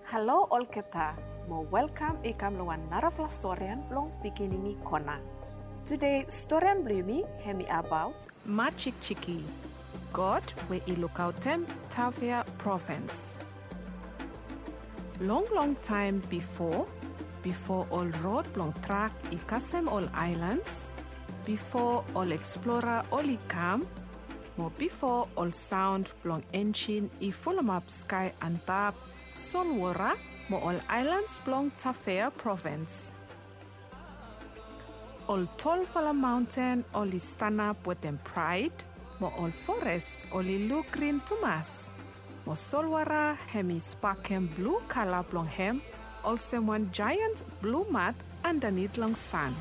Hallo Olketa, mo welcome ikam lawan narafla storian blong bikinini kona. Today storian blumi hemi about Machik Chiki, God we ilukautem Tavia province. Long time before all road blong track ikasem all islands, before all explorer all ikam, mo before all sound blong engine I full map sky and tap Solwara mo all islands blong Tavia province. All tall fala mountain all istana potem pride, mo all forest all look green tumas. Mo Solwara hemi sparkem blue color blong hem, also one giant blue mat underneath long sun.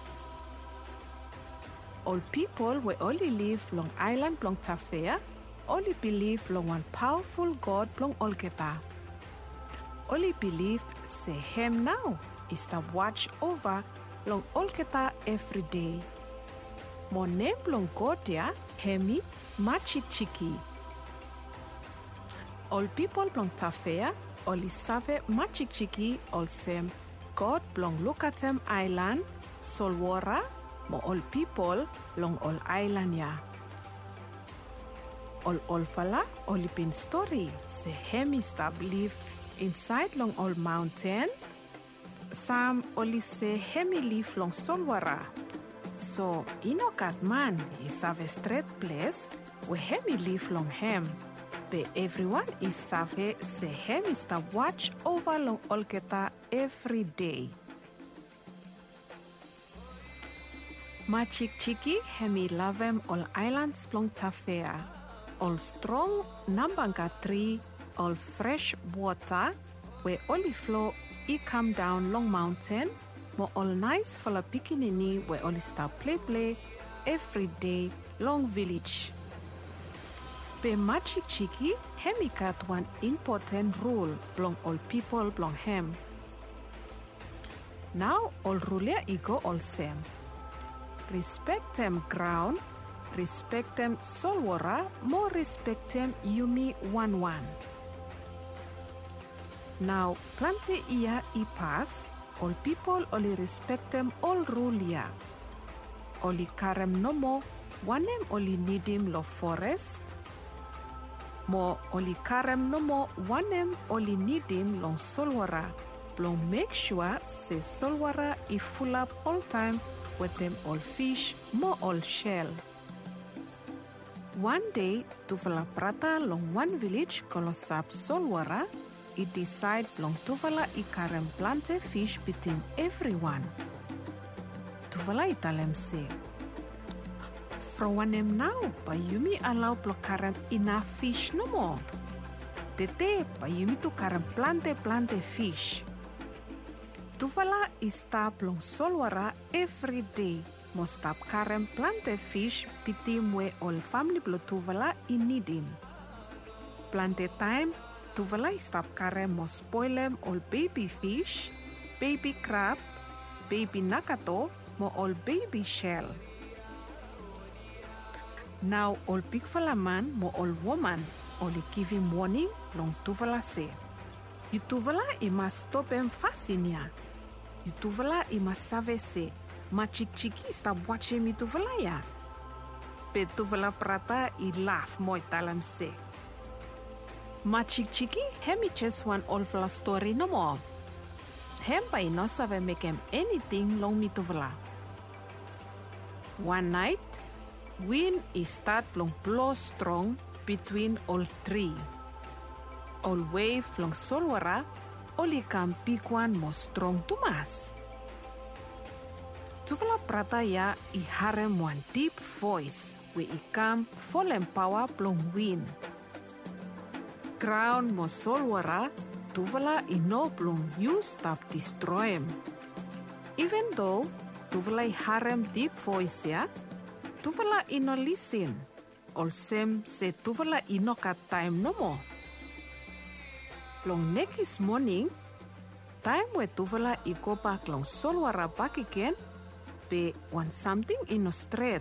All people we only live long island blong Tavia, only believe long one powerful God blong Olketa. Only believe say him now is to watch over long Olketa every day. Mo name long God ya hemi Machik Chiki. All people blong Tavia, all save Machik Chiki, all same God blong Lukatem Island, Solwara, mo all people long all island ya. All fala, all pin story, say hemi stab live inside long all mountain. Some only say hemi live long Solwara. So inokat man is have a straight place where hemi live long hem. But everyone is save say hemi is to watch over long Olketa every day. Machik Chiki hemi lavem all islands blong Tavia. All strong Nambanga tree, all fresh water, where only flow I come down long mountain, mo all nice for la pikinini where only start play every day long village. Pe Machik Chiki hemi got one important rule blong all people blong hem. Now all ruler ego all same. Respect them ground, respect them Solwara, more respect them Yumi 1-1. Now, plenty year I pass, all people only respect them all rule ya. Only karem no more, one them only need him lo forest. Mo only karem no more, one them only need him long Solwara. Blong make sure say Solwara I full up all time with them all fish, more all shell. One day, Tuvala Prata long one village kolosap Solwara, it decide long Tuvala ikarem plante fish between everyone. Tuvala italem say, from one em now, pa yumi allow plokarem enough fish no more. Tete, pa yumi to karem plante fish. Tuvala is stop long Solwara every day. Mo stop karem plante fish pitim we all family blo Tuvala in need him. Plante time, Tuvala stop karem mo spoil them all baby fish, baby crab, baby nakato, mo all baby shell. Now all big fella man mo all woman only give him warning long Tuvala say. You Tuvala I must stop him fascinia. You Tuvala I must save say. Machik Chiki stop watching me Tuvala ya. Pe Tuvala Prata I laugh moi talam say. Machik Chiki hemi just one all fla story no more. Hem by no save make him anything long me Tuvala. One night, wind is start long blow strong between all three. All wave long Solwara, only come pick one more strong tumas. Tuvala Prata ya I harem one deep voice where I come full and power blong wind. Ground mo Solwara, Tuvala I no blong you stop destroy him. Even though Tuvala I harem deep voice ya, Tuvala I no listen. All same say Tuvala I no got time no more. Long next morning, time where Tuvala I go back long Solwara back again, be want something in no straight.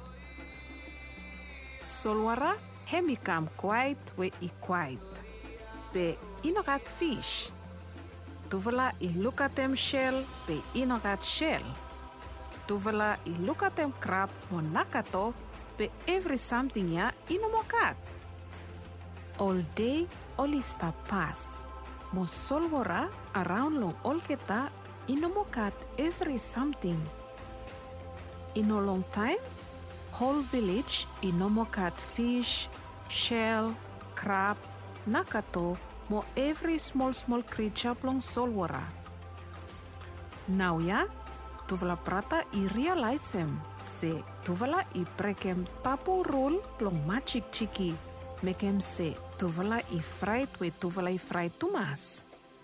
Solwara hemi come quiet where I quiet. Be inokat fish. tuvala I lukatem shell pe inogat shell. Tuvala I lukatem crab mo nakato pe every something ya inomokat. All day oli sta pass. Mo solwara around long olketa inomokat every something. In a long time, whole village inomokat fish, shell, crab, nakato, mo every small creature plong solwara. Now ya, tuvala prata I realize him, se tuvala I prekem tapu roll plong machik chiki, make him say tuvala I fried we tuvala I fried tumas.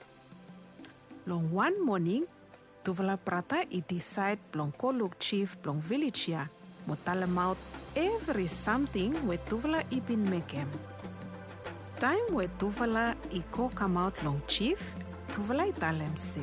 Long one morning, tuvala prata I decide plong koluk chief plong village ya, mo tell him out every something we tuvala I bin make him. Time we tuvala I go come out long chief, tuvala I tell him say,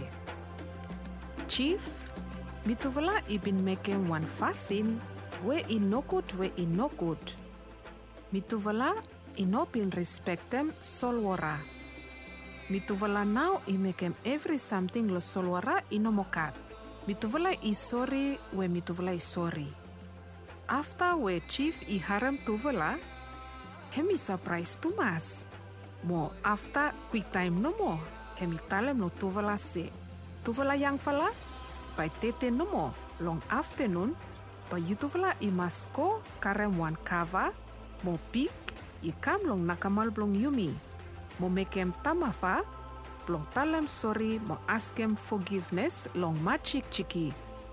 Chief, mi tuvala I bin make him one fasin, we I no good, we I no good. Mi tuvala I no bin respect them solwara. Mi tuvala now I make him every something lo solwara I no mokat. Mi tuvala I sorry, we mi tuvala I sorry. After we chief I harem tuvala, hemi surprise tumas. Mo after quick time no more, hemi talem no tuvala se. Tuvala yang fala, by tete no more, long afternoon, but you tuvala I must go karem one kava, mo pik, I kam long nakamal blong yumi. Mo make him tamafa, blong talem sorry, mo ask him forgiveness long machik chiki.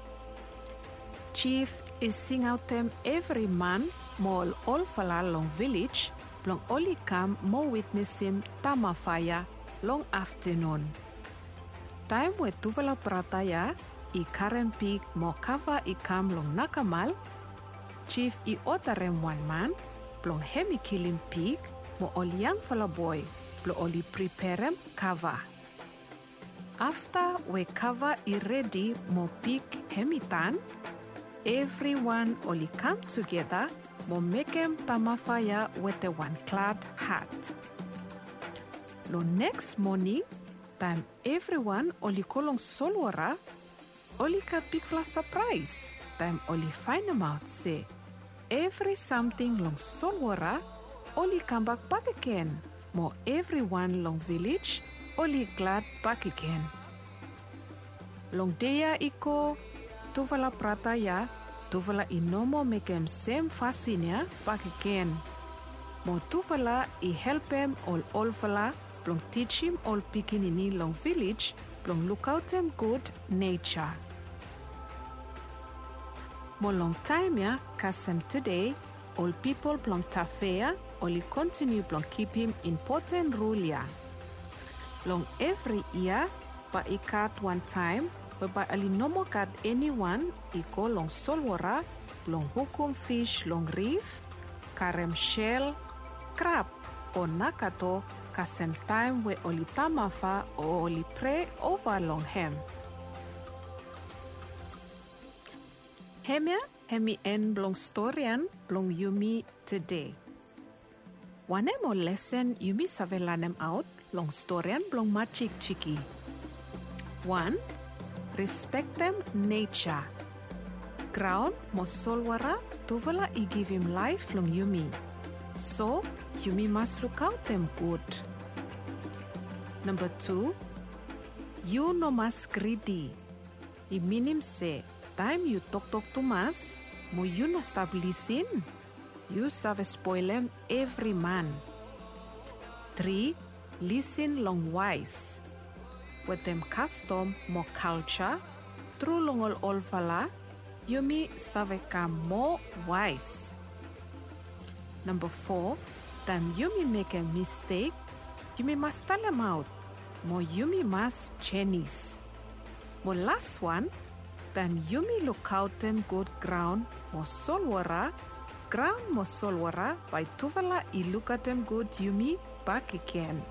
Chief is sing out them every man, mo all fala long village, blong oli kam mo witness him tamafaya long afternoon. Time we tuvala prataya, I karen pig mo kava I kam long nakamal, chief I otarem one man, blong hemi killing pig, mo oli yang fala boy, blong oli preparem kava. After we kava I ready mo pig hemi tan, everyone only come together, mo make him tamafaya with a one clad hat. No next morning, time everyone only kolong solwara, only ka big fla surprise. Time only find them out say, every something long solwara, only come back again. Mo everyone long village, only glad back again. Long day iko, tuvala prata ya, tuvala inomo make him same fasinya back again. Mo tuvala I help him all fala, plong teach him all pikinini long village, plong look out him good nature. Mo long time ya, kasem today, all people plong tafea, only continue plong keep him important rule ya. Long every year, pa ikat one time, whereby ali no more kat anyone I go long solwara, long hukum fish long reef, karem shell, crab or nakato, kasem time we oli tamafa or oli pray over long hem. Hemia, hemi en blong storian blong yumi today. One more lesson yumi savelanem out long storian blong machik chiki. 1. Respect them nature. Ground mo solwara tuvala I give him life long yumi. So yumi must look out them good. Number 2. You no mas greedy. I minim say time you talk too much, mo you no stop listen. You save spoil them every man. 3. Listen long wise. With them custom mo culture, through long all fala, yumi save come more wise. Number 4, time yumi make a mistake, yumi must tell them out. Mo yumi must Chinese. Mo last one, time yumi look out them good ground, mo solwara, ground mo solwara, by tuvala I look at them good yumi back again.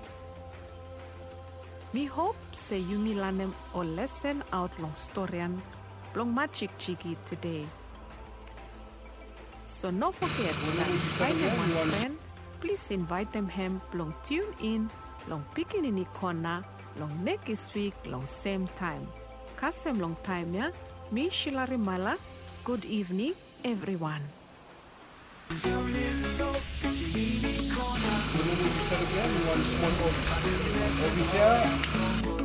Me hope say yumi lanem or lesson out long storian, long machik chiki today. So no forget that invite them one friend, please invite them hem long tune in, long pikinini corner, long next week long same time. Kasem long time ya. Mi Shilari Mala. Good evening, everyone. Kita